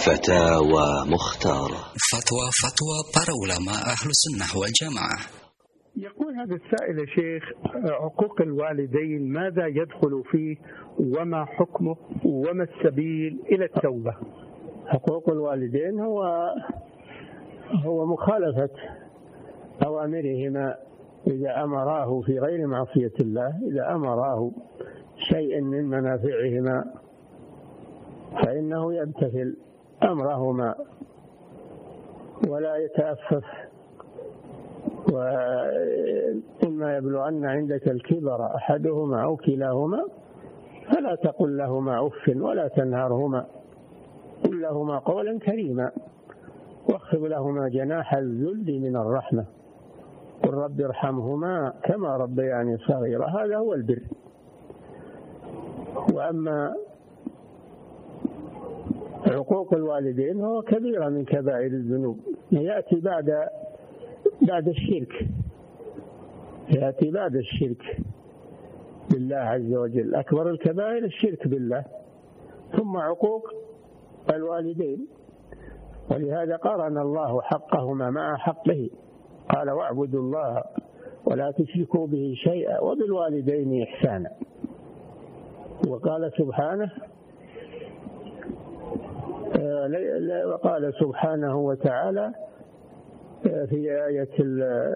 فتاوى مختارة. فتوى para ulama ahlu sunnah wal jamaah. يقول هذا السائل يا شيخ: عقوق الوالدين ماذا يدخل فيه وما حكمه وما السبيل إلى التوبة؟ حقوق الوالدين هو مخالفة أوامرهما إذا أمراه في غير معصية الله، إذا أمراه شيء من منافعهما فإنه يمتثل أمرهما ولا يتأفف. وإما يبلغن عندك الكبر أحدهما أو كلاهما فلا تقل لهما أف ولا تنهرهما، قل لهما قولا كريما واخفض لهما جناح الذل من الرحمة، قل رب ارحمهما كما ربياني صغيرا. هذا هو البر. وأما عقوق الوالدين هو كبيرة من كبائر الذنوب، يأتي بعد الشرك، يأتي بعد الشرك بالله عز وجل. أكبر الكبائر الشرك بالله، ثم عقوق الوالدين. ولهذا قارن الله حقهما مع حقه، قال: واعبدوا الله ولا تشركوا به شيئا وبالوالدين إحسانا. وقال سبحانه وقال سبحانه وتعالى في آية